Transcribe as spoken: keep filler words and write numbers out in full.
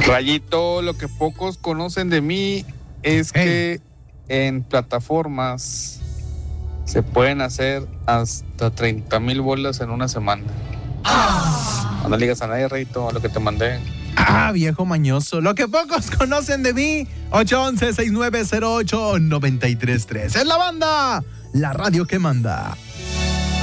Rayito, lo que pocos conocen de mí es Hey. que en plataformas se pueden hacer hasta treinta mil bolas en una semana. Ah. No le digas a nadie, Rayito, lo que te mandé. Ah, viejo mañoso. Lo que pocos conocen de mí. ocho once, sesenta y nueve cero ocho, noventa y tres tres. Es la banda, la radio que manda.